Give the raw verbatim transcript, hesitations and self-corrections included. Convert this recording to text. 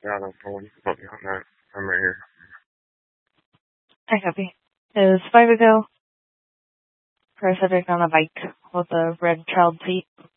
Yeah, that's the one. Put me on that. I'm right here. I copy. Is five ago for a subject on a bike with a red child seat.